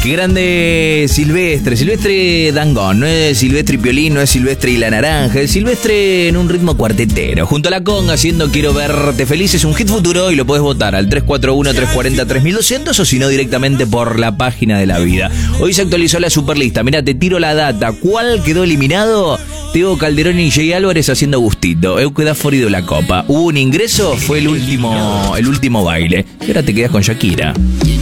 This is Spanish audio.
Qué grande Silvestre. Silvestre Dangond. No es Silvestre y Piolín, no es Silvestre y la Naranja. Es Silvestre en un ritmo cuartetero. Junto a la conga haciendo Quiero Verte Feliz. Es un hit futuro y lo podés votar al 341-340-3200 o si no directamente por la página de la vida. Hoy se actualizó la superlista. Mirá, te tiro la data. ¿Cuál quedó eliminado? Teo Calderón y Jay Álvarez haciendo gustito. Eu quedás forido la copa. Hubo un ingreso, fue el último baile. Y ahora te quedás con Shakira.